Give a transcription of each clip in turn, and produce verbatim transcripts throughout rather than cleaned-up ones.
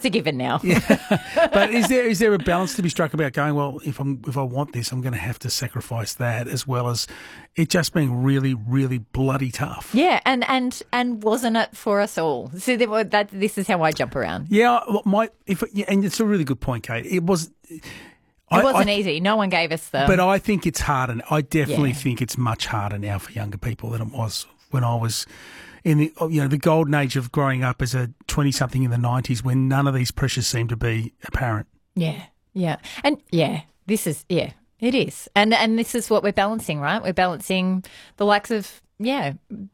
a given now. Yeah. But is there is there a balance to be struck about going, well, if I'm if I want this, I'm going to have to sacrifice that, as well as it just being really, really bloody tough? Yeah, and and, and wasn't it for us all? So that, that this is how I jump around. Yeah, my if yeah, and it's a really good point, Kate. It was. It I, wasn't I, easy. No one gave us the. But I think it's harder. I definitely Yeah. think it's much harder now for younger people than it was when I was in the you know the golden age of growing up as a twenty-something in the nineties, when none of these pressures seemed to be apparent. Yeah, yeah, and yeah, this is yeah, it is, and and this is what we're balancing, right? We're balancing the likes of yeah,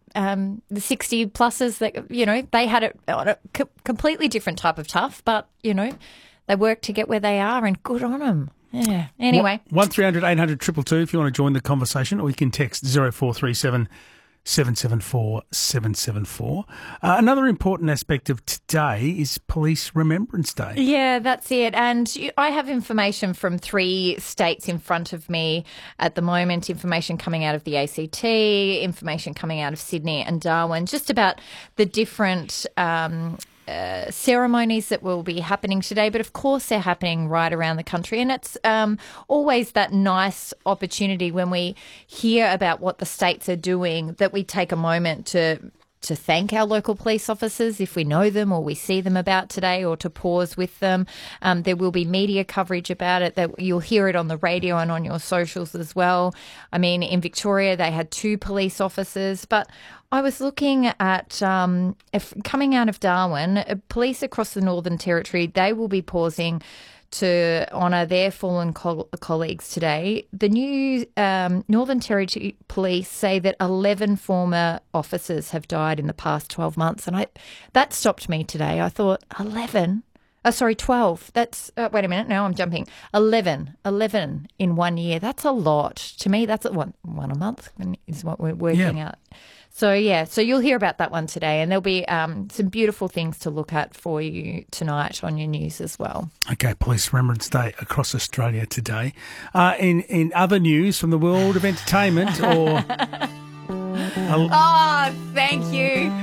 um, the sixty pluses that you know they had it on a co- completely different type of tough, but you know they worked to get where they are, and good on them. Yeah. Anyway, one three hundred eight hundred two two two if you want to join the conversation, or you can text zero four three seven seven seven four seven seven four. Uh, another important aspect of today is Police Remembrance Day. Yeah, that's it. And you- I have information from three states in front of me at the moment, information coming out of the A C T, information coming out of Sydney and Darwin, just about the different um, uh, ceremonies that will be happening today. But of course, they're happening right around the country. And it's um, always that nice opportunity when we hear about what the states are doing that we take a moment to to thank our local police officers if we know them or we see them about today, or to pause with them. Um, there will be media coverage about it. That you'll hear it on the radio and on your socials as well. I mean, in Victoria, they had two police officers, but I was looking at um, if, coming out of Darwin, uh, police across the Northern Territory, they will be pausing to honour their fallen co- colleagues today. The new um, Northern Territory Police say that eleven former officers have died in the past twelve months, and I that stopped me today. I thought, eleven? Oh, sorry, twelve. That's, uh, wait a minute, now I'm jumping. eleven. eleven in one year. That's a lot. To me, that's a, one, one a month is what we're working Yeah. out. So, yeah, so you'll hear about that one today, and there'll be um, some beautiful things to look at for you tonight on your news as well. Okay, Police Remembrance Day across Australia today. Uh, in, in other news from the world of entertainment, or... Oh, thank you.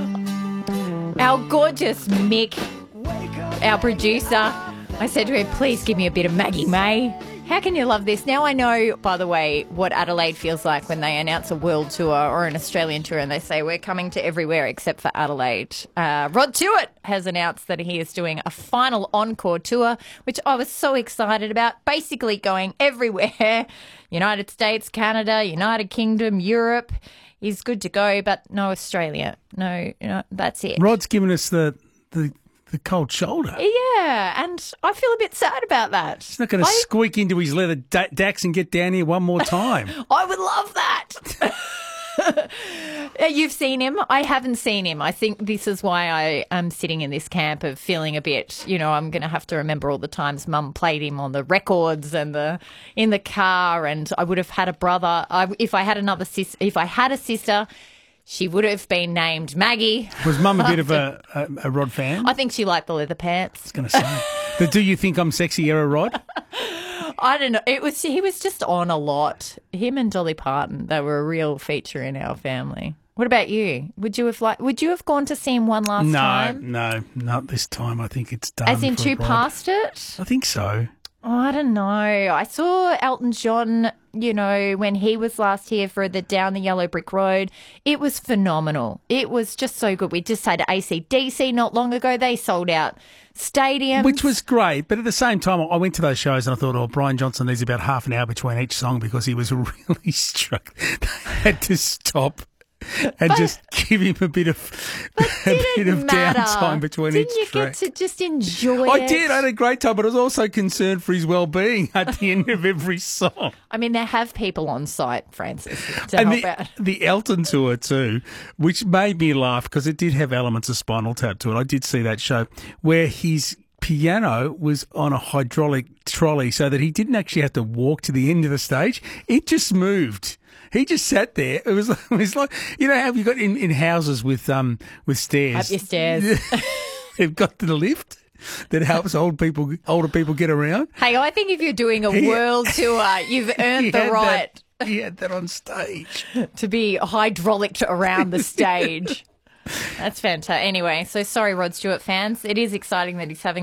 Our gorgeous Mick, our producer, I said to him, please give me a bit of Maggie May. How can you love this? Now I know, by the way, what Adelaide feels like when they announce a world tour or an Australian tour and they say we're coming to everywhere except for Adelaide. Uh, Rod Stewart has announced that he is doing a final encore tour, which I was so excited about, basically going everywhere. United States, Canada, United Kingdom, Europe. He's good to go, but no Australia. No, no that's it. Rod's given us the... the The cold shoulder. Yeah, and I feel a bit sad about that. He's not going to I, squeak into his leather da- Dax and get down here one more time. I would love that. You've seen him. I haven't seen him. I think this is why I am sitting in this camp of feeling a bit, you know, I'm going to have to remember all the times Mum played him on the records and the in the car, and I would have had a brother. I, if I had another sis, if I had a sister, she would have been named Maggie. Was Mum a bit of a, a, a Rod fan? I think she liked the leather pants. I was going to say. The Do You Think I'm Sexy era Rod? I don't know. It was he was just on a lot. Him and Dolly Parton, they were a real feature in our family. What about you? Would you have like? Would you have gone to see him one last no, time? No, no, not this time. I think it's done. As in for two Rod. past it? I think so. Oh, I don't know. I saw Elton John, you know, when he was last here for the Down the Yellow Brick Road. It was phenomenal. It was just so good. We just had A C D C not long ago. They sold out stadiums. Which was great, but at the same time, I went to those shows and I thought, oh, Brian Johnson needs about half an hour between each song because he was really struck. They had to stop and But- just give him a bit of a bit Didn't of matter. downtime between Didn't each you track. get to just enjoy I it? did. I had a great time, but I was also concerned for his well-being at the end of every song. I mean, they have people on site, Francis, to And help the, out. the Elton tour too, which made me laugh because it did have elements of Spinal Tap to it. I did see that show where his piano was on a hydraulic trolley so that he didn't actually have to walk to the end of the stage. It just moved. He just sat there. It was, it was like, you know how you got in, in houses with um with stairs. Up your stairs. They've got the lift that helps old people, older people get around. Hey, I think if you're doing a He- world tour, you've He earned the had right that- he had that on stage. to be hydraulic around the stage. That's fantastic. Anyway, so sorry, Rod Stewart fans. It is exciting that he's having